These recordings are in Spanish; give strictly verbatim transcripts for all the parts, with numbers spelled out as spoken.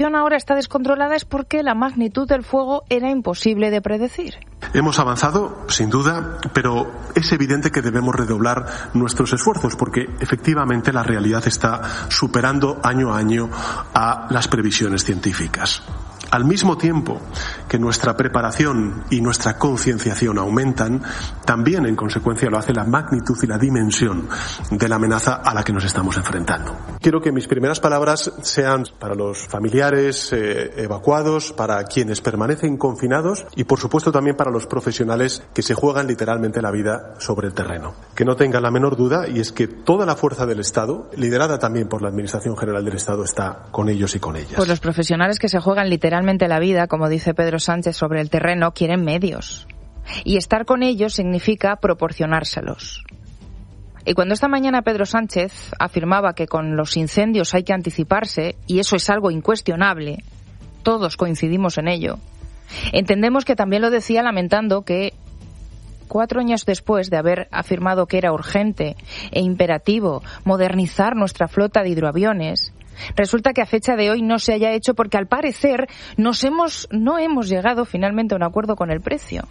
Ahora está descontrolada es porque la magnitud del fuego era imposible de predecir. Hemos avanzado, sin duda, pero es evidente que debemos redoblar nuestros esfuerzos porque efectivamente la realidad está superando año a año a las previsiones científicas. Al mismo tiempo que nuestra preparación y nuestra concienciación aumentan, también en consecuencia lo hace la magnitud y la dimensión de la amenaza a la que nos estamos enfrentando. Quiero que mis primeras palabras sean para los familiares eh, evacuados, para quienes permanecen confinados y por supuesto también para los profesionales que se juegan literalmente la vida sobre el terreno. Que no tengan la menor duda y es que toda la fuerza del Estado, liderada también por la Administración General del Estado, está con ellos y con ellas. Pues los profesionales que se juegan literalmente la vida, como dice Pedro Sánchez, sobre el terreno, quieren medios. Y estar con ellos significa proporcionárselos. Y cuando esta mañana Pedro Sánchez afirmaba que con los incendios hay que anticiparse, y eso es algo incuestionable, todos coincidimos en ello, entendemos que también lo decía lamentando que cuatro años después de haber afirmado que era urgente e imperativo modernizar nuestra flota de hidroaviones, resulta que a fecha de hoy no se haya hecho porque al parecer nos hemos, no hemos llegado finalmente a un acuerdo con el precio.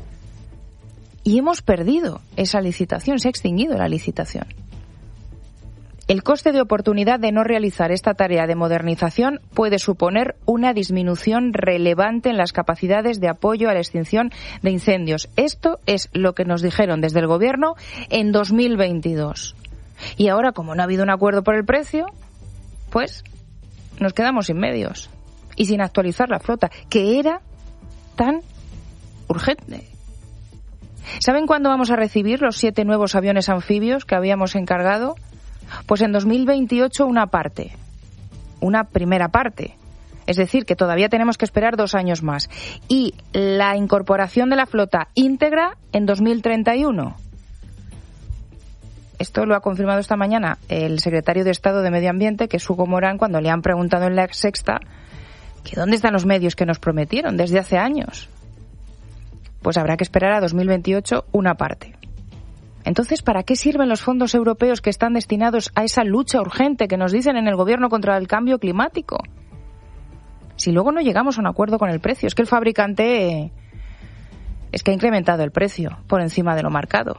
Y hemos perdido esa licitación, se ha extinguido la licitación. El coste de oportunidad de no realizar esta tarea de modernización puede suponer una disminución relevante en las capacidades de apoyo a la extinción de incendios. Esto es lo que nos dijeron desde el Gobierno en dos mil veintidós. Y ahora, como no ha habido un acuerdo por el precio, pues nos quedamos sin medios y sin actualizar la flota, que era tan urgente. ¿Saben cuándo vamos a recibir los siete nuevos aviones anfibios que habíamos encargado? Pues en dos mil veintiocho una parte, una primera parte. Es decir, que todavía tenemos que esperar dos años más. Y la incorporación de la flota íntegra en dos mil treinta y uno. Esto lo ha confirmado esta mañana el secretario de Estado de Medio Ambiente, que es Hugo Morán, cuando le han preguntado en La Sexta que dónde están los medios que nos prometieron desde hace años. Pues habrá que esperar a dos mil veintiocho una parte. Entonces, ¿para qué sirven los fondos europeos que están destinados a esa lucha urgente que nos dicen en el Gobierno contra el cambio climático? Si luego no llegamos a un acuerdo con el precio, es que el fabricante es que ha incrementado el precio por encima de lo marcado.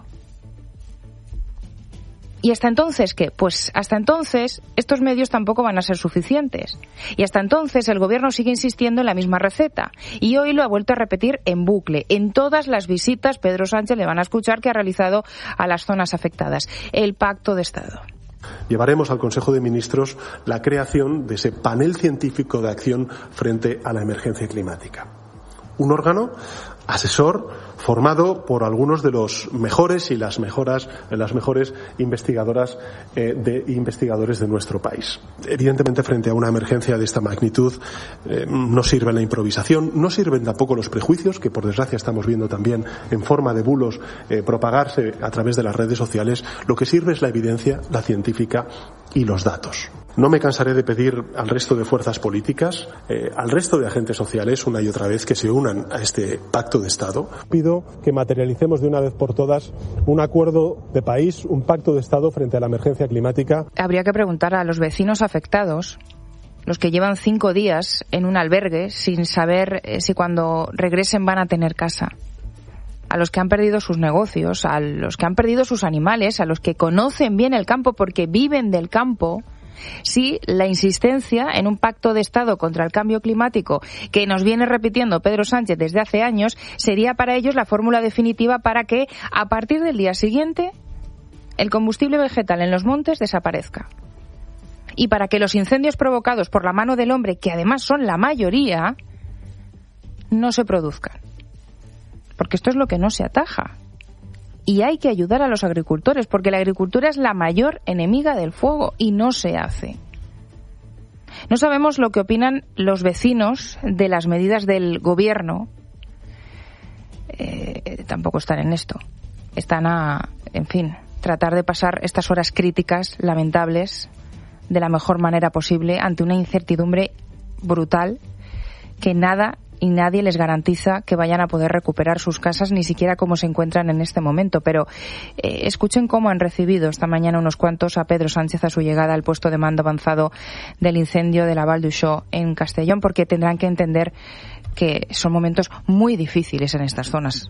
¿Y hasta entonces qué? Pues hasta entonces estos medios tampoco van a ser suficientes. Y hasta entonces el Gobierno sigue insistiendo en la misma receta. Y hoy lo ha vuelto a repetir en bucle. En todas las visitas Pedro Sánchez le van a escuchar que ha realizado a las zonas afectadas. El Pacto de Estado. Llevaremos al Consejo de Ministros la creación de ese panel científico de acción frente a la emergencia climática. Un órgano asesor formado por algunos de los mejores y las mejoras, las mejores investigadoras eh, de investigadores de nuestro país. Evidentemente, frente a una emergencia de esta magnitud, eh, no sirve la improvisación, no sirven tampoco los prejuicios, que por desgracia estamos viendo también en forma de bulos eh, propagarse a través de las redes sociales. Lo que sirve es la evidencia, la científica y los datos. No me cansaré de pedir al resto de fuerzas políticas, eh, al resto de agentes sociales, una y otra vez, que se unan a este pacto de Estado. Pido que materialicemos de una vez por todas un acuerdo de país, un pacto de Estado frente a la emergencia climática. Habría que preguntar a los vecinos afectados, los que llevan cinco días en un albergue sin saber eh, si cuando regresen van a tener casa. A los que han perdido sus negocios, a los que han perdido sus animales, a los que conocen bien el campo porque viven del campo. Sí, la insistencia en un pacto de Estado contra el cambio climático que nos viene repitiendo Pedro Sánchez desde hace años sería para ellos la fórmula definitiva para que a partir del día siguiente el combustible vegetal en los montes desaparezca. Y para que los incendios provocados por la mano del hombre, que además son la mayoría, no se produzcan. Porque esto es lo que no se ataja. Y hay que ayudar a los agricultores, porque la agricultura es la mayor enemiga del fuego y no se hace. No sabemos lo que opinan los vecinos de las medidas del Gobierno. Eh, tampoco están en esto. Están a, en fin, tratar de pasar estas horas críticas, lamentables, de la mejor manera posible ante una incertidumbre brutal que nada y nadie les garantiza que vayan a poder recuperar sus casas, ni siquiera como se encuentran en este momento. Pero eh, escuchen cómo han recibido esta mañana unos cuantos a Pedro Sánchez a su llegada al puesto de mando avanzado del incendio de la Vall d'Uixó en Castellón, porque tendrán que entender que son momentos muy difíciles en estas zonas.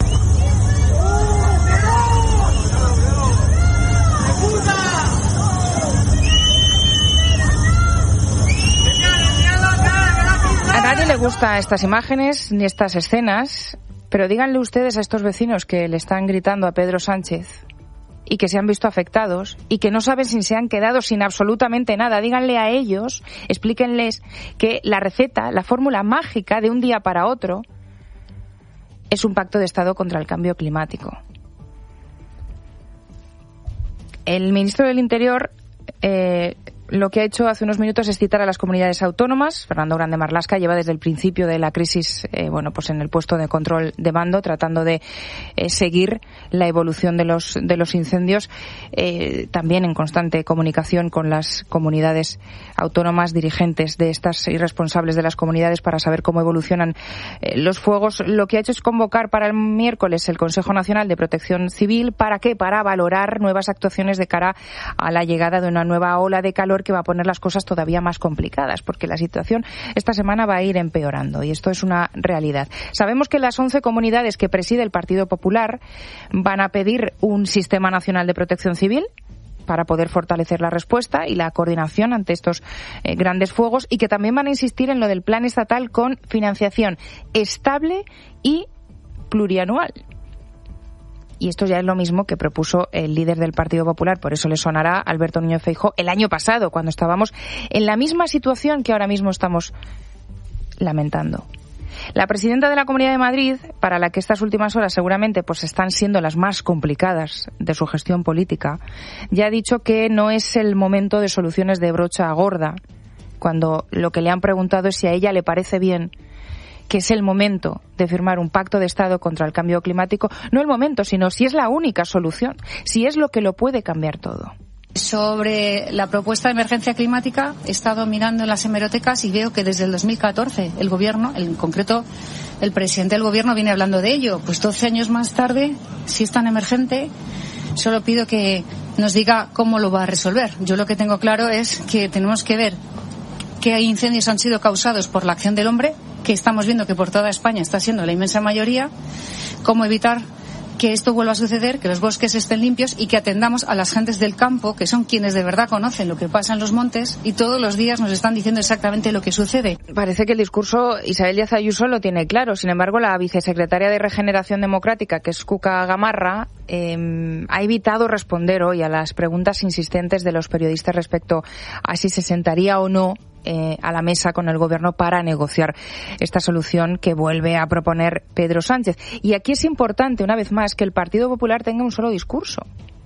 A nadie le gustan estas imágenes ni estas escenas, pero díganle ustedes a estos vecinos que le están gritando a Pedro Sánchez y que se han visto afectados y que no saben si se han quedado sin absolutamente nada. Díganle a ellos, explíquenles que la receta, la fórmula mágica de un día para otro es un pacto de Estado contra el cambio climático. El ministro del Interior eh, lo que ha hecho hace unos minutos es citar a las comunidades autónomas. Fernando Grande Marlaska lleva desde el principio de la crisis, eh, bueno, pues en el puesto de control de mando, tratando de eh, seguir la evolución de los de los incendios, eh, también en constante comunicación con las comunidades autónomas, dirigentes de estas y responsables de las comunidades para saber cómo evolucionan eh, los fuegos. Lo que ha hecho es convocar para el miércoles el Consejo Nacional de Protección Civil. ¿Para qué? Para valorar nuevas actuaciones de cara a la llegada de una nueva ola de calor que va a poner las cosas todavía más complicadas, porque la situación esta semana va a ir empeorando y esto es una realidad. Sabemos que las once comunidades que preside el Partido Popular van a pedir un sistema nacional de protección civil para poder fortalecer la respuesta y la coordinación ante estos eh, grandes fuegos, y que también van a insistir en lo del plan estatal con financiación estable y plurianual. Y esto ya es lo mismo que propuso el líder del Partido Popular, por eso le sonará Alberto Núñez Feijóo el año pasado, cuando estábamos en la misma situación que ahora mismo estamos lamentando. La presidenta de la Comunidad de Madrid, para la que estas últimas horas seguramente pues están siendo las más complicadas de su gestión política, ya ha dicho que no es el momento de soluciones de brocha gorda, cuando lo que le han preguntado es si a ella le parece bien que es el momento de firmar un pacto de Estado contra el cambio climático. No el momento, sino si es la única solución, si es lo que lo puede cambiar todo. Sobre la propuesta de emergencia climática, he estado mirando en las hemerotecas y veo que desde el dos mil catorce el Gobierno, en concreto el presidente del Gobierno, viene hablando de ello. Pues doce años más tarde, si es tan emergente, solo pido que nos diga cómo lo va a resolver. Yo lo que tengo claro es que tenemos que ver qué incendios han sido causados por la acción del hombre, que estamos viendo que por toda España está siendo la inmensa mayoría, cómo evitar que esto vuelva a suceder, que los bosques estén limpios y que atendamos a las gentes del campo, que son quienes de verdad conocen lo que pasa en los montes y todos los días nos están diciendo exactamente lo que sucede. Parece que el discurso Isabel Díaz Ayuso lo tiene claro. Sin embargo, la vicesecretaria de Regeneración Democrática, que es Cuca Gamarra, eh, ha evitado responder hoy a las preguntas insistentes de los periodistas respecto a si se sentaría o no Eh, a la mesa con el Gobierno para negociar esta solución que vuelve a proponer Pedro Sánchez. Y aquí es importante, una vez más, que el Partido Popular tenga un solo discurso.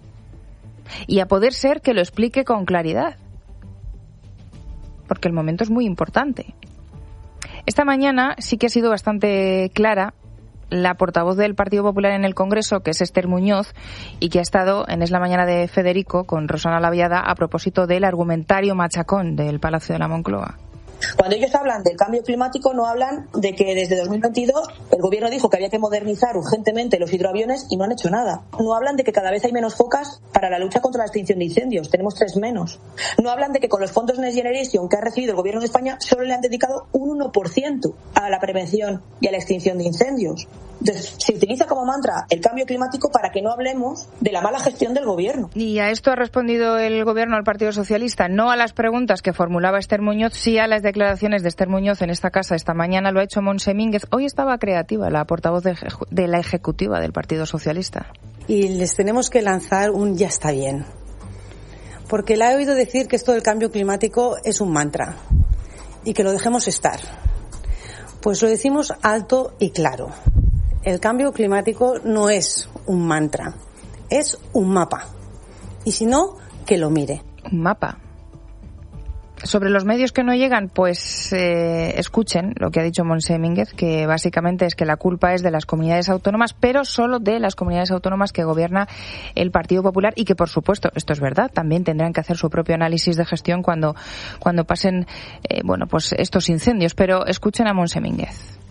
Y a poder ser que lo explique con claridad. Porque el momento es muy importante. Esta mañana sí que ha sido bastante clara la portavoz del Partido Popular en el Congreso, que es Esther Muñoz, y que ha estado en Es la Mañana de Federico con Rosana Laviada a propósito del argumentario machacón del Palacio de la Moncloa. Cuando ellos hablan del cambio climático, no hablan de que desde dos mil veintidós el Gobierno dijo que había que modernizar urgentemente los hidroaviones y no han hecho nada. No hablan de que cada vez hay menos focas para la lucha contra la extinción de incendios. Tenemos tres menos. No hablan de que con los fondos Next Generation que ha recibido el Gobierno de España solo le han dedicado un uno por ciento a la prevención y a la extinción de incendios. Entonces, se utiliza como mantra el cambio climático para que no hablemos de la mala gestión del Gobierno. Y a esto ha respondido el Gobierno al Partido Socialista. No a las preguntas que formulaba Esther Muñoz, sí a las declaraciones de Esther Muñoz en esta casa esta mañana. Lo ha hecho Montse Mínguez. Hoy estaba creativa la portavoz de, de la ejecutiva del Partido Socialista. Y les tenemos que lanzar un ya está bien. Porque la he oído decir que esto del cambio climático es un mantra y que lo dejemos estar. Pues lo decimos alto y claro. El cambio climático no es un mantra, es un mapa. Y si no, que lo mire. Un mapa. Sobre los medios que no llegan, pues eh, escuchen lo que ha dicho Montse Mínguez, que básicamente es que la culpa es de las comunidades autónomas, pero solo de las comunidades autónomas que gobierna el Partido Popular, y que, por supuesto, esto es verdad, también tendrán que hacer su propio análisis de gestión cuando, cuando pasen eh, bueno, pues estos incendios. Pero escuchen a Montse Mínguez.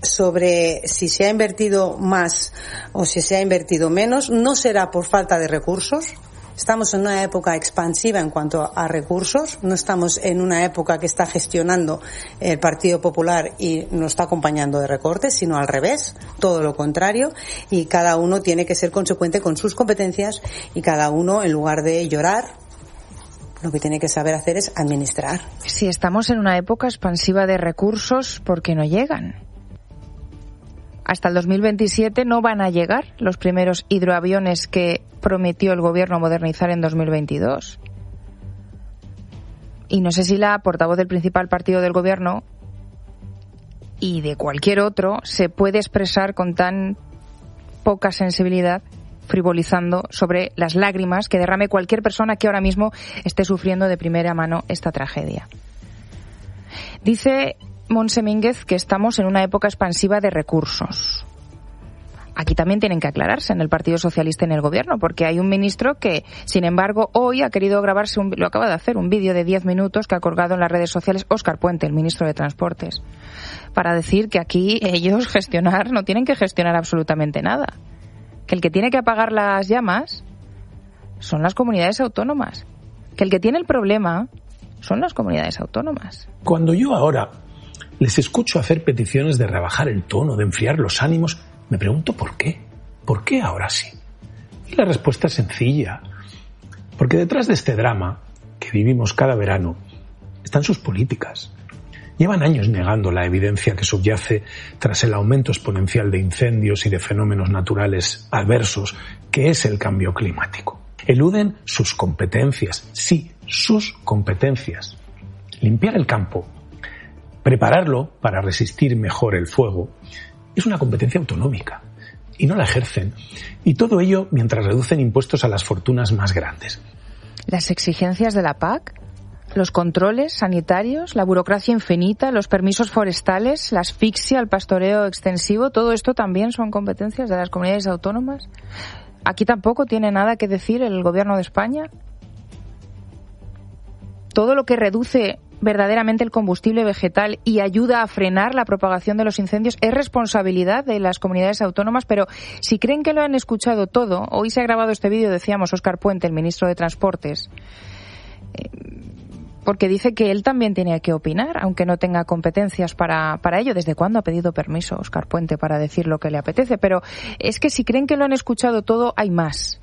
sobre si se ha invertido más o si se ha invertido menos, no será por falta de recursos. Estamos en una época expansiva en cuanto a recursos, no estamos en una época que está gestionando el Partido Popular y nos está acompañando de recortes, sino al revés, todo lo contrario, y cada uno tiene que ser consecuente con sus competencias y cada uno, en lugar de llorar, lo que tiene que saber hacer es administrar. Si estamos en una época expansiva de recursos, ¿por qué no llegan? Hasta el dos mil veintisiete no van a llegar los primeros hidroaviones que prometió el gobierno modernizar en dos mil veintidós. Y no sé si la portavoz del principal partido del gobierno y de cualquier otro se puede expresar con tan poca sensibilidad, frivolizando sobre las lágrimas que derrame cualquier persona que ahora mismo esté sufriendo de primera mano esta tragedia. Dice Montse Mínguez que estamos en una época expansiva de recursos. Aquí también tienen que aclararse en el Partido Socialista y en el Gobierno, porque hay un ministro que, sin embargo, hoy ha querido grabarse, un, lo acaba de hacer, un vídeo de diez minutos que ha colgado en las redes sociales Óscar Puente, el ministro de Transportes, para decir que aquí ellos gestionar, no tienen que gestionar absolutamente nada. Que el que tiene que apagar las llamas son las comunidades autónomas. Que el que tiene el problema son las comunidades autónomas. Cuando yo ahora les escucho hacer peticiones de rebajar el tono, de enfriar los ánimos, me pregunto por qué. ¿Por qué ahora sí? Y la respuesta es sencilla. Porque detrás de este drama que vivimos cada verano están sus políticas. Llevan años negando la evidencia que subyace tras el aumento exponencial de incendios y de fenómenos naturales adversos que es el cambio climático. Eluden sus competencias, sí, sus competencias. Limpiar el campo, prepararlo para resistir mejor el fuego, es una competencia autonómica y no la ejercen. Y todo ello mientras reducen impuestos a las fortunas más grandes. Las exigencias de la P A C, los controles sanitarios, la burocracia infinita, los permisos forestales, la asfixia, el pastoreo extensivo, todo esto también son competencias de las comunidades autónomas. Aquí tampoco tiene nada que decir el Gobierno de España. Todo lo que reduce verdaderamente el combustible vegetal y ayuda a frenar la propagación de los incendios es responsabilidad de las comunidades autónomas, pero si creen que lo han escuchado todo, hoy se ha grabado este vídeo, decíamos, Óscar Puente, el ministro de Transportes, eh, porque dice que él también tiene que opinar, aunque no tenga competencias para, para ello. ¿Desde cuándo ha pedido permiso Óscar Puente para decir lo que le apetece? Pero es que si creen que lo han escuchado todo, hay más.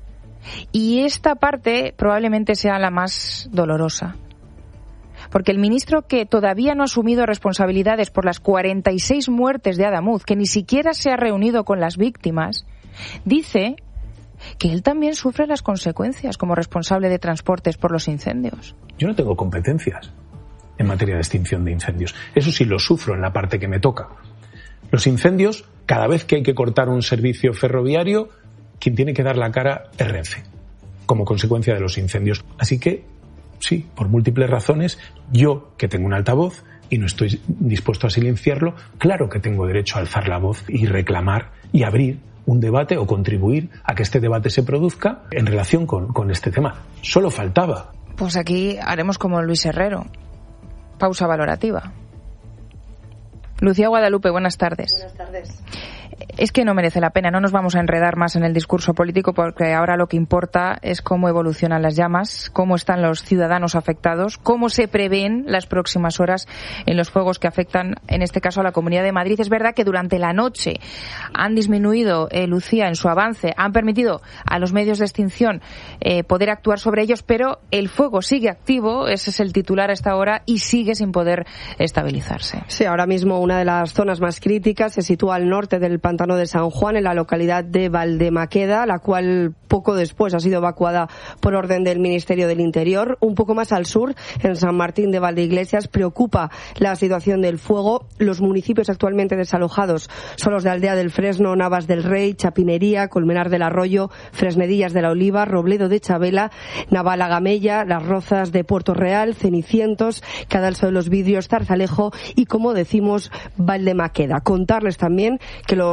Y esta parte probablemente sea la más dolorosa. Porque el ministro, que todavía no ha asumido responsabilidades por las cuarenta y seis muertes de Adamuz, que ni siquiera se ha reunido con las víctimas, dice que él también sufre las consecuencias como responsable de transportes por los incendios. Yo no tengo competencias en materia de extinción de incendios. Eso sí lo sufro en la parte que me toca. Los incendios, cada vez que hay que cortar un servicio ferroviario, quien tiene que dar la cara es Renfe, como consecuencia de los incendios. Así que, sí, por múltiples razones, yo, que tengo un altavoz y no estoy dispuesto a silenciarlo, claro que tengo derecho a alzar la voz y reclamar y abrir un debate o contribuir a que este debate se produzca en relación con, con este tema. Solo faltaba. Pues aquí haremos como Luis Herrero. Pausa valorativa. Lucía Guadalupe, buenas tardes. Buenas tardes. Es que no merece la pena, no nos vamos a enredar más en el discurso político, porque ahora lo que importa es cómo evolucionan las llamas, cómo están los ciudadanos afectados, cómo se prevén las próximas horas en los fuegos que afectan, en este caso, a la Comunidad de Madrid. Es verdad que durante la noche han disminuido, eh, Lucía, en su avance, han permitido a los medios de extinción eh, poder actuar sobre ellos, pero el fuego sigue activo, ese es el titular a esta hora, y sigue sin poder estabilizarse. Sí, ahora mismo una de las zonas más críticas se sitúa al norte del Pantano de San Juan, en la localidad de Valdemaqueda, la cual poco después ha sido evacuada por orden del Ministerio del Interior. Un poco más al sur, en San Martín de Valdeiglesias, preocupa la situación del fuego. Los municipios actualmente desalojados son los de Aldea del Fresno, Navas del Rey, Chapinería, Colmenar del Arroyo, Fresnedillas de la Oliva, Robledo de Chabela, Navalagamella, Las Rozas de Puerto Real, Cenicientos, Cadalso de los Vidrios, Zarzalejo y, como decimos, Valdemaqueda. Contarles también que los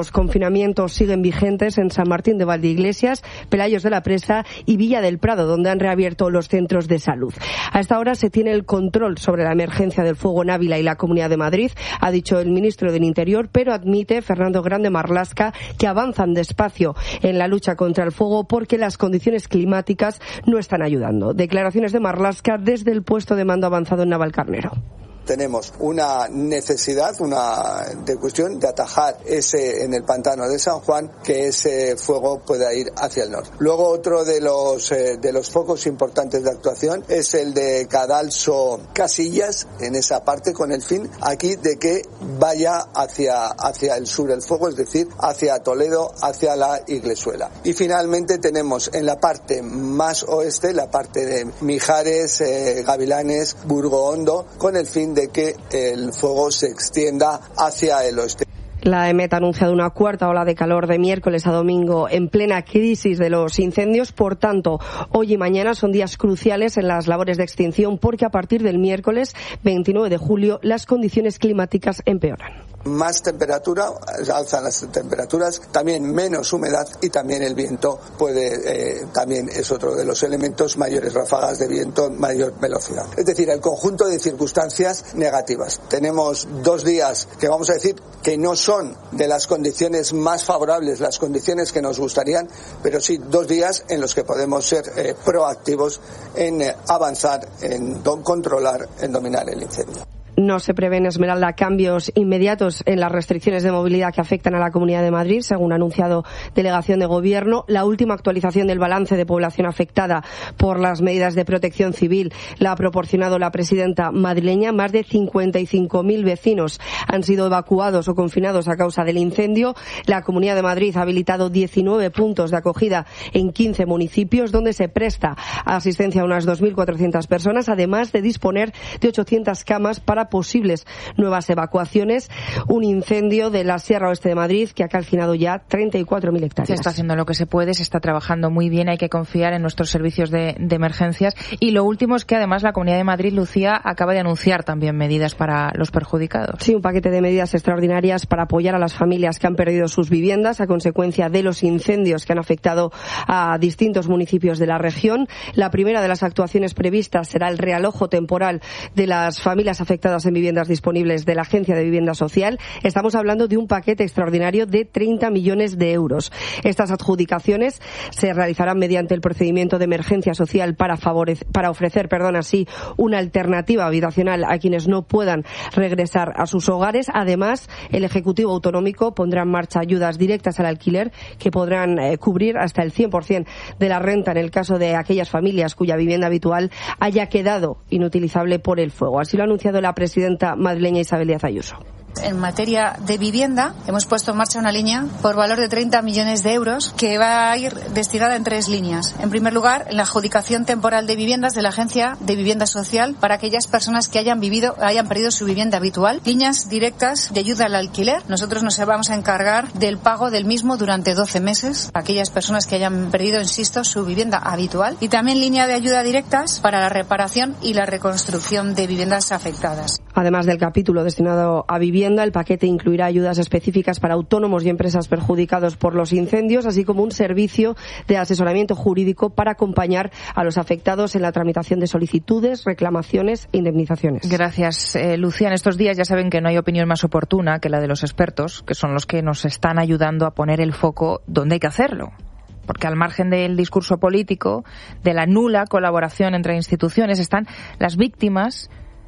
los confinamientos siguen vigentes en San Martín de Valdeiglesias, Pelayos de la Presa y Villa del Prado, donde han reabierto los centros de salud. A esta hora se tiene el control sobre la emergencia del fuego en Ávila y la Comunidad de Madrid, ha dicho el ministro del Interior, pero admite Fernando Grande Marlaska que avanzan despacio en la lucha contra el fuego porque las condiciones climáticas no están ayudando. Declaraciones de Marlaska desde el puesto de mando avanzado en Navalcarnero. Tenemos una necesidad, una de cuestión de atajar ese en el pantano de San Juan, que ese fuego pueda ir hacia el norte. Luego otro de los eh, de los focos importantes de actuación es el de Cadalso Casillas, en esa parte, con el fin aquí de que vaya hacia hacia el sur el fuego, es decir, hacia Toledo, hacia la Iglesuela. Y finalmente tenemos en la parte más oeste, la parte de Mijares, eh, Gavilanes, Burgo Hondo, con el fin de que el fuego se extienda hacia el oeste. La EMET ha anunciado una cuarta ola de calor de miércoles a domingo en plena crisis de los incendios. Por tanto, hoy y mañana son días cruciales en las labores de extinción porque a partir del miércoles veintinueve de julio las condiciones climáticas empeoran. Más temperatura, alzan las temperaturas, también menos humedad y también el viento puede, eh, también es otro de los elementos, mayores ráfagas de viento, mayor velocidad. Es decir, el conjunto de circunstancias negativas. Tenemos dos días que vamos a decir que no son de las condiciones más favorables, las condiciones que nos gustarían, pero sí dos días en los que podemos ser eh, proactivos en eh, avanzar, en don, controlar, en dominar el incendio. No se prevén, Esmeralda, cambios inmediatos en las restricciones de movilidad que afectan a la Comunidad de Madrid, según ha anunciado Delegación de Gobierno. La última actualización del balance de población afectada por las medidas de protección civil la ha proporcionado la presidenta madrileña. Más de cincuenta y cinco mil vecinos han sido evacuados o confinados a causa del incendio. La Comunidad de Madrid ha habilitado diecinueve puntos de acogida en quince municipios, donde se presta asistencia a unas dos mil cuatrocientas personas, además de disponer de ochocientas camas para posibles nuevas evacuaciones. Un incendio de la Sierra Oeste de Madrid que ha calcinado ya treinta y cuatro mil hectáreas. Se está haciendo lo que se puede, se está trabajando muy bien, hay que confiar en nuestros servicios de, de emergencias. Y lo último es que además la Comunidad de Madrid, Lucía, acaba de anunciar también medidas para los perjudicados. Sí, un paquete de medidas extraordinarias para apoyar a las familias que han perdido sus viviendas a consecuencia de los incendios que han afectado a distintos municipios de la región. La primera de las actuaciones previstas será el realojo temporal de las familias afectadas en viviendas disponibles de la Agencia de Vivienda Social. Estamos hablando de un paquete extraordinario de treinta millones de euros. Estas adjudicaciones se realizarán mediante el procedimiento de emergencia social para favorecer, para ofrecer, perdón, así una alternativa habitacional a quienes no puedan regresar a sus hogares. Además, el Ejecutivo Autonómico pondrá en marcha ayudas directas al alquiler que podrán eh, cubrir hasta el cien por ciento de la renta en el caso de aquellas familias cuya vivienda habitual haya quedado inutilizable por el fuego. Así lo ha anunciado la presidenta madrileña Isabel Díaz Ayuso. En materia de vivienda, hemos puesto en marcha una línea por valor de treinta millones de euros que va a ir destinada en tres líneas. En primer lugar, en la adjudicación temporal de viviendas de la Agencia de Vivienda Social para aquellas personas que hayan vivido, hayan perdido su vivienda habitual. Líneas directas de ayuda al alquiler. Nosotros nos vamos a encargar del pago del mismo durante doce meses a aquellas personas que hayan perdido, insisto, su vivienda habitual. Y también línea de ayuda directas para la reparación y la reconstrucción de viviendas afectadas. Además del capítulo destinado a vivienda, el paquete incluirá ayudas específicas para autónomos y empresas perjudicados por los incendios, así como un servicio de asesoramiento jurídico para acompañar a los afectados en la tramitación de solicitudes, reclamaciones e indemnizaciones. Gracias, eh, Lucía. En estos días ya saben que no hay opinión más oportuna que la de los expertos, que son los que nos están ayudando a poner el foco donde hay que hacerlo. Porque al margen del discurso político, de la nula colaboración entre instituciones, están las víctimas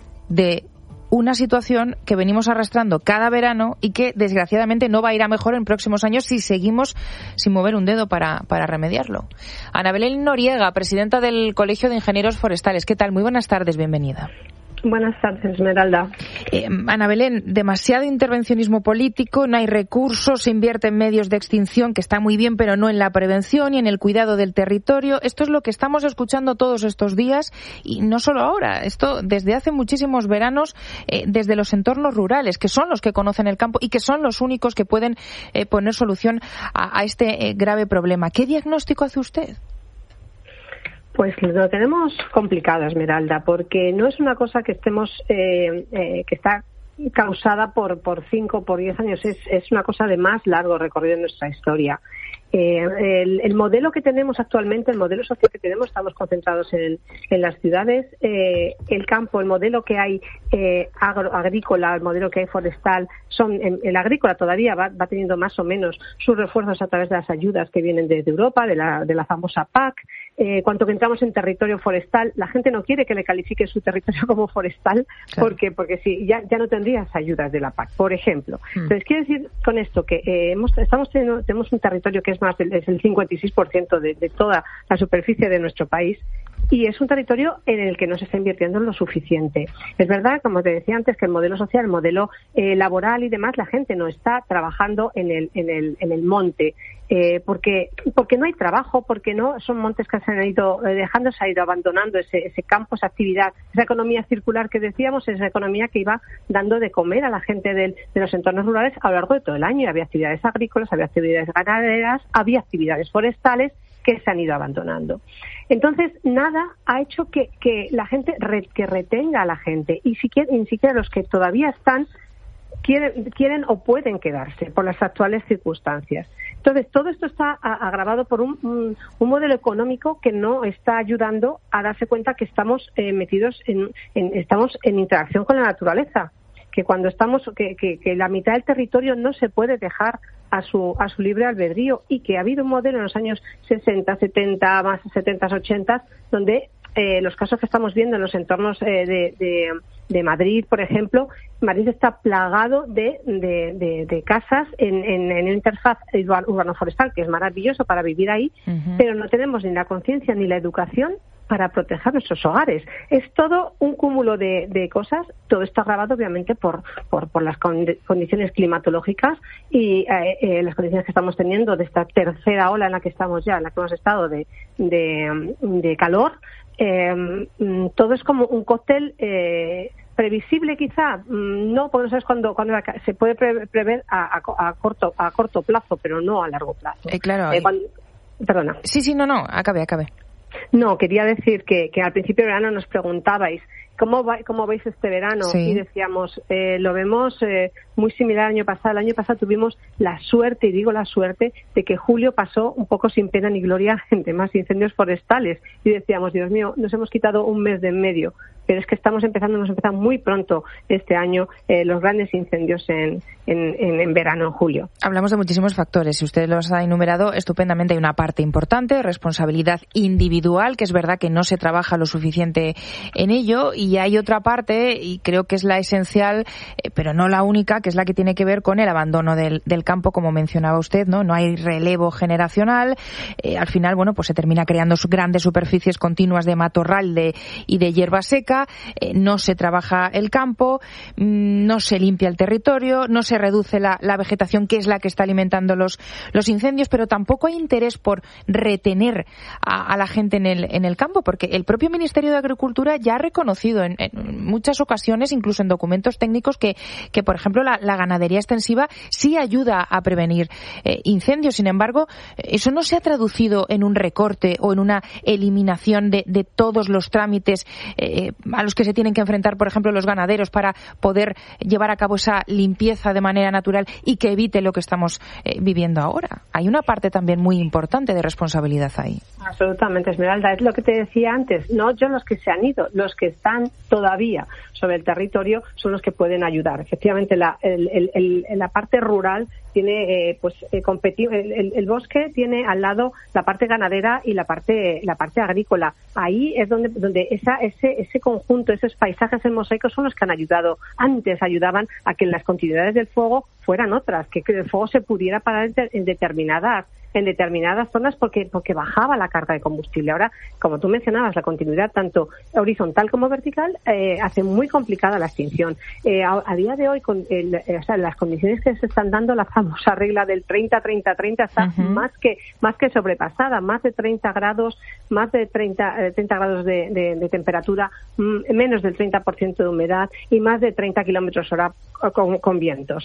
de una situación que venimos arrastrando cada verano y que desgraciadamente no va a ir a mejor en próximos años si seguimos sin mover un dedo para, para remediarlo. Ana Belén Noriega, presidenta del Colegio de Ingenieros Forestales. ¿Qué tal? Muy buenas tardes, bienvenida. Buenas tardes, Esmeralda. Eh, Ana Belén, demasiado intervencionismo político, no hay recursos, se invierte en medios de extinción, que está muy bien, pero no en la prevención y en el cuidado del territorio. Esto es lo que estamos escuchando todos estos días y no solo ahora, esto desde hace muchísimos veranos, eh, desde los entornos rurales, que son los que conocen el campo y que son los únicos que pueden eh, poner solución a, a este eh, grave problema. ¿Qué diagnóstico hace usted? Pues lo tenemos complicado, Esmeralda, porque no es una cosa que estemos, eh, eh, que está causada por por cinco, por diez años. Es, es una cosa de más largo recorrido en nuestra historia. Eh, el, el modelo que tenemos actualmente, el modelo social que tenemos, estamos concentrados en, en las ciudades, eh, el campo, el modelo que hay eh, agro, agrícola, el modelo que hay forestal, son en, el agrícola todavía va, va teniendo más o menos sus refuerzos a través de las ayudas que vienen desde Europa, de la, de la famosa P A C. Eh, cuanto que entramos en territorio forestal, la gente no quiere que le califique su territorio como forestal, claro. porque porque si ya ya no tendrías ayudas de la P A C, por ejemplo. Mm. Entonces, quiero decir con esto que eh, hemos, estamos teniendo, tenemos un territorio que es más del, es el cincuenta y seis por ciento de, de toda la superficie de nuestro país, y es un territorio en el que no se está invirtiendo lo suficiente. Es verdad, como te decía antes, que el modelo social, el modelo eh, laboral y demás, la gente no está trabajando en el en el en el monte, eh, porque porque no hay trabajo, porque no son montes que se han ido eh, dejando, se ha ido abandonando ese ese campo, esa actividad, esa economía circular que decíamos, esa economía que iba dando de comer a la gente del, de los entornos rurales a lo largo de todo el año. Había actividades agrícolas, había actividades ganaderas, había actividades forestales que se han ido abandonando. Entonces, nada ha hecho que, que la gente, re, que retenga a la gente, y siquiera, ni siquiera los que todavía están quieren, quieren o pueden quedarse por las actuales circunstancias. Entonces, todo esto está agravado por un, un, un modelo económico que no está ayudando a darse cuenta que estamos eh, metidos en, en, estamos en interacción con la naturaleza, que cuando estamos, que, que, que la mitad del territorio no se puede dejar a su a su libre albedrío, y que ha habido un modelo en los años sesenta, setenta, más setenta, ochenta, donde eh, los casos que estamos viendo en los entornos eh, de, de, de Madrid, por ejemplo, Madrid está plagado de, de, de, de casas en, en, en interfaz urbano-forestal, que es maravilloso para vivir ahí, uh-huh. pero no tenemos ni la conciencia ni la educación para proteger nuestros hogares. Es todo un cúmulo de, de cosas. Todo está agravado, obviamente, por por, por las con, condiciones climatológicas y eh, eh, las condiciones que estamos teniendo de esta tercera ola en la que estamos ya, en la que hemos estado de, de, de calor. Eh, todo es como un cóctel eh, previsible, quizá. No, porque no sabes cuándo, cuándo se puede prever a, a, a corto a corto plazo, pero no a largo plazo. Eh, claro. Eh, cuando, perdona. Sí, sí, no, no. Acabe, acabe. No, quería decir que, que al principio de verano nos preguntabais ¿cómo, va, cómo veis este verano? Sí. Y decíamos, eh, lo vemos eh, muy similar al año pasado. El año pasado tuvimos la suerte, y digo la suerte, de que julio pasó un poco sin pena ni gloria en temas de incendios forestales. Y decíamos, Dios mío, nos hemos quitado un mes de en medio. Pero es que estamos empezando, hemos empezado muy pronto este año eh, los grandes incendios en, en, en, en verano, en julio. Hablamos de muchísimos factores, y usted los ha enumerado estupendamente. Hay una parte importante, responsabilidad individual, que es verdad que no se trabaja lo suficiente en ello, y hay otra parte, y creo que es la esencial, eh, pero no la única, que es la que tiene que ver con el abandono del, del campo, como mencionaba usted, ¿no? No hay relevo generacional, eh, al final, bueno, pues se termina creando grandes superficies continuas de matorral de, y de hierba seca. Eh, no se trabaja el campo, no se limpia el territorio, no se reduce la, la vegetación, que es la que está alimentando los, los incendios, pero tampoco hay interés por retener a, a la gente en el, en el campo, porque el propio Ministerio de Agricultura ya ha reconocido en, en muchas ocasiones, incluso en documentos técnicos, que, que por ejemplo, la, la ganadería extensiva sí ayuda a prevenir eh, incendios. Sin embargo, eso no se ha traducido en un recorte o en una eliminación de, de todos los trámites eh, a los que se tienen que enfrentar, por ejemplo, los ganaderos para poder llevar a cabo esa limpieza de manera natural y que evite lo que estamos eh, viviendo ahora. Hay una parte también muy importante de responsabilidad ahí. Absolutamente, Esmeralda. Es lo que te decía antes. No yo los que se han ido, los que están todavía sobre el territorio son los que pueden ayudar. Efectivamente, la, el, el, el, la parte rural tiene, eh, pues, eh, competir, el, el, el bosque tiene al lado la parte ganadera y la parte, la parte agrícola. Ahí es donde, donde esa, ese, ese conjunto, esos paisajes en mosaico son los que han ayudado. Antes ayudaban a que las continuidades del fuego fueran otras, que, que el fuego se pudiera parar en determinadas en determinadas zonas porque porque bajaba la carga de combustible. Ahora, como tú mencionabas, la continuidad tanto horizontal como vertical eh, hace muy complicada la extinción. Eh, a, a día de hoy, con el, eh, o sea, las condiciones que se están dando, la famosa regla del treinta treinta treinta está uh-huh. más que más que sobrepasada. Más de treinta grados, más de treinta, eh, treinta grados de, de, de temperatura, m- menos del treinta por ciento de humedad y más de treinta kilómetros hora con, con vientos. Bueno,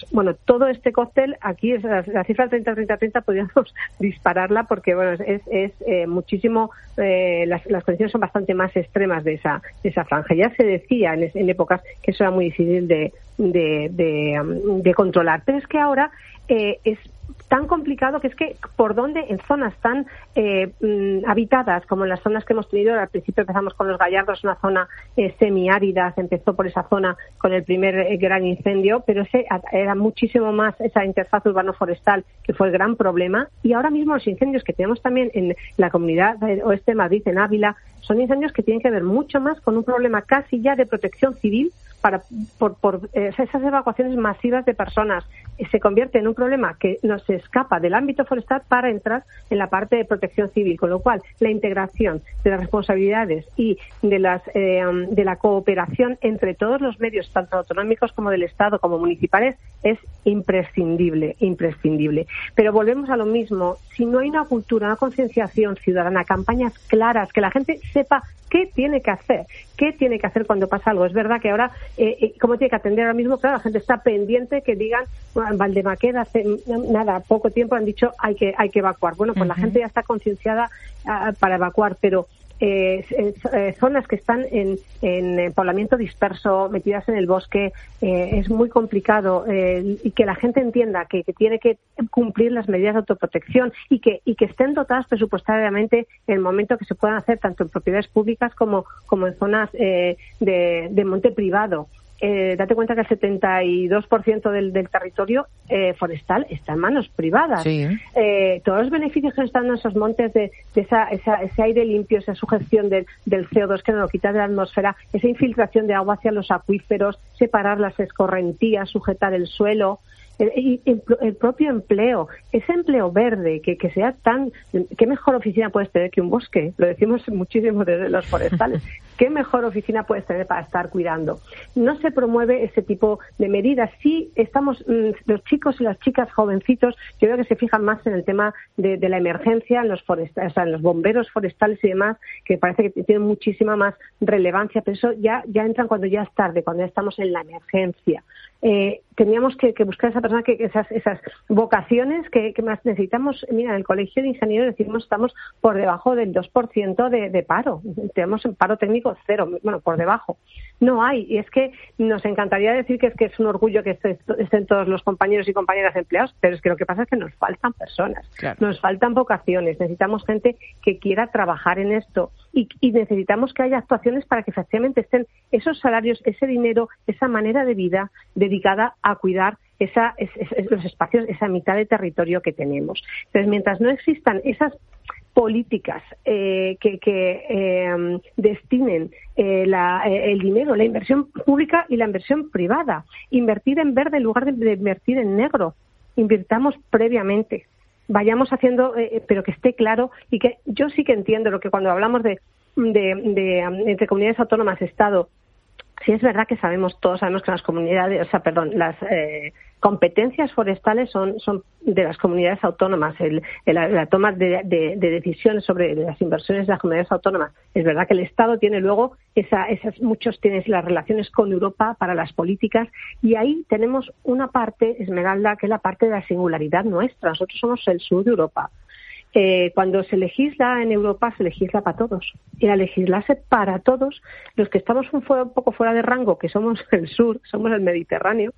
todo este cóctel, aquí es la, la cifra treinta treinta treinta podríamos dispararla porque bueno es, es eh, muchísimo, eh, las, las condiciones son bastante más extremas de esa de esa franja. Ya se decía en, en épocas que eso era muy difícil de, de, de, um, de controlar, pero es que ahora eh, es tan complicado que es que por dónde en zonas tan eh, mm, habitadas como en las zonas que hemos tenido, al principio empezamos con los Gallardos, una zona eh, semiárida, se empezó por esa zona con el primer eh, gran incendio, pero ese era muchísimo más esa interfaz urbano-forestal que fue el gran problema, y ahora mismo los incendios que tenemos también en la comunidad oeste de Madrid, en Ávila, son incendios que tienen que ver mucho más con un problema casi ya de protección civil para por, por eh, esas evacuaciones masivas de personas. Se convierte en un problema que nos escapa del ámbito forestal para entrar en la parte de protección civil, con lo cual la integración de las responsabilidades y de las eh, de la cooperación entre todos los medios, tanto autonómicos como del Estado como municipales, es imprescindible, imprescindible. Pero volvemos a lo mismo, si no hay una cultura, una concienciación ciudadana, campañas claras, que la gente sepa qué tiene que hacer, qué tiene que hacer cuando pasa algo. Es verdad que ahora, eh, eh, ¿cómo tiene que atender ahora mismo? Claro, la gente está pendiente que digan, bueno, en Valdemaqueda hace nada, poco tiempo han dicho hay que hay que evacuar. Bueno, pues uh-huh. La gente ya está concienciada uh, para evacuar, pero Eh, eh, zonas que están en, en poblamiento disperso, metidas en el bosque, eh, es muy complicado eh, y que la gente entienda que, que tiene que cumplir las medidas de autoprotección y que y que estén dotadas presupuestariamente en el momento que se puedan hacer tanto en propiedades públicas como, como en zonas eh, de, de monte privado. Eh, date cuenta que el setenta y dos por ciento del, del territorio eh, forestal está en manos privadas. Sí. Eh, todos los beneficios que están en esos montes de, de esa, esa, ese aire limpio, esa sujeción de, del C O dos que nos lo quita de la atmósfera, esa infiltración de agua hacia los acuíferos, separar las escorrentías, sujetar el suelo, el, el, el propio empleo, ese empleo verde que, que sea tan... ¿Qué mejor oficina puedes tener que un bosque? Lo decimos muchísimo desde los forestales. ¿Qué mejor oficina puedes tener para estar cuidando? No se promueve ese tipo de medidas. Sí estamos, los chicos y las chicas jovencitos, yo creo que se fijan más en el tema de, de la emergencia, en los forestales, o sea, en los bomberos forestales y demás, que parece que tienen muchísima más relevancia, pero eso ya, ya entran cuando ya es tarde, cuando ya estamos en la emergencia. Eh, teníamos que, que buscar a esa persona, que esas, esas vocaciones que, que más necesitamos. Mira, en el Colegio de Ingenieros decimos estamos por debajo del dos por ciento de, de paro. Tenemos en paro técnico cero, bueno, por debajo. No hay, y es que nos encantaría decir que es que es un orgullo que estén todos los compañeros y compañeras empleados, pero es que lo que pasa es que nos faltan personas, claro. Nos faltan vocaciones, necesitamos gente que quiera trabajar en esto y, y necesitamos que haya actuaciones para que efectivamente estén esos salarios, ese dinero, esa manera de vida dedicada a cuidar esa, es, es, los espacios, esa mitad de territorio que tenemos. Entonces, mientras no existan esas políticas eh, que, que eh, destinen eh, la, eh, el dinero, la inversión pública y la inversión privada, invertir en verde en lugar de, de invertir en negro, invirtamos previamente, vayamos haciendo, eh, pero que esté claro, y que yo sí que entiendo lo que cuando hablamos de, de, de entre comunidades autónomas, Estado, sí es verdad que sabemos, todos sabemos que las comunidades, o sea, perdón, las eh, competencias forestales son, son de las comunidades autónomas. El, el, la toma de, de, de decisiones sobre las inversiones de las comunidades autónomas. Es verdad que el Estado tiene luego esa, esas, muchos tienen las relaciones con Europa para las políticas, y ahí tenemos una parte, Esmeralda, que es la parte de la singularidad nuestra. Nosotros somos el sur de Europa. Eh, cuando se legisla en Europa, se legisla para todos. Y al legislarse para todos, los que estamos un, un poco fuera de rango, que somos el sur, somos el Mediterráneo,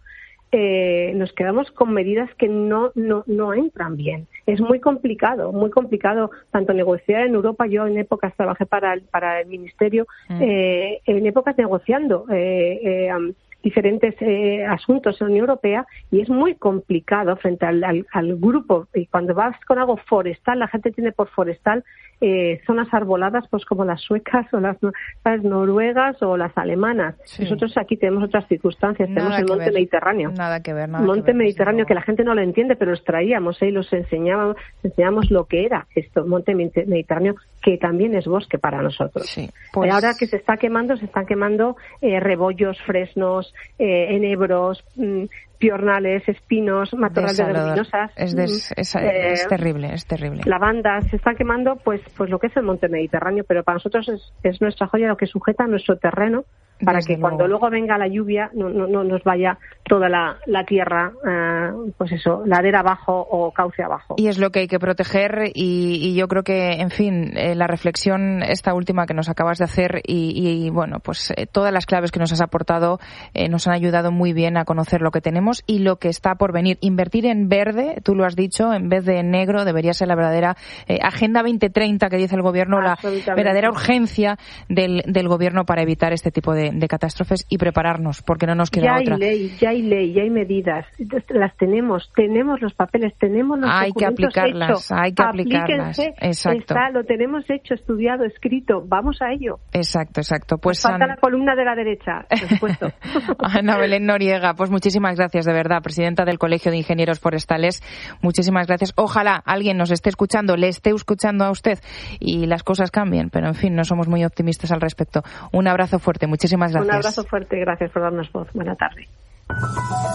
eh, nos quedamos con medidas que no, no, no entran bien. Es muy complicado, muy complicado tanto negociar en Europa. Yo en épocas trabajé para el, para el Ministerio, mm. eh, en épocas negociando eh, eh, um, diferentes eh, asuntos en la Unión Europea, y es muy complicado frente al, al, al grupo. Y cuando vas con algo forestal, la gente tiene por forestal eh, zonas arboladas, pues como las suecas o las, las noruegas o las alemanas. Sí. Nosotros aquí tenemos otras circunstancias, nada tenemos el monte ver. Mediterráneo. Nada que ver, nada monte que ver, Mediterráneo, que la gente no lo entiende, pero los traíamos, ¿eh? Y los enseñábamos, enseñábamos lo que era esto, monte Mediterráneo, que también es bosque para nosotros. Sí, pues... Ahora que se está quemando, se están quemando eh, rebollos, fresnos, Eh, enebros, mm, piornales, espinos, matorral de leguminosas. Es, des, es, eh, es terrible, es terrible. Lavandas, se están quemando pues pues lo que es el monte Mediterráneo, pero para nosotros es, es nuestra joya, lo que sujeta nuestro terreno, para Desde que luego. cuando luego venga la lluvia no, no, no nos vaya toda la, la tierra, eh, pues eso, ladera abajo o cauce abajo. Y es lo que hay que proteger y, y yo creo que, en fin, eh, la reflexión esta última que nos acabas de hacer y, y bueno, pues eh, todas las claves que nos has aportado eh, nos han ayudado muy bien a conocer lo que tenemos y lo que está por venir. Invertir en verde, tú lo has dicho, en vez de en negro, debería ser la verdadera eh, Agenda veinte treinta que dice el Gobierno, la verdadera urgencia del, del Gobierno para evitar este tipo de de catástrofes y prepararnos, porque no nos queda ya hay otra. Ley, ya hay ley, ya hay medidas, las tenemos, tenemos los papeles, tenemos los hay que aplicarlas, hechos. Hay que aplicarlas, exacto. Está, lo tenemos hecho, estudiado, escrito, vamos a ello. Exacto, exacto. Pues Nos falta An... la columna de la derecha, por supuesto. Ana Belén Noriega, pues muchísimas gracias, de verdad, presidenta del Colegio de Ingenieros Forestales, muchísimas gracias. Ojalá alguien nos esté escuchando, le esté escuchando a usted y las cosas cambien, pero en fin, no somos muy optimistas al respecto. Un abrazo fuerte, muchísimas gracias. Un abrazo fuerte, gracias por darnos voz. Buena tarde.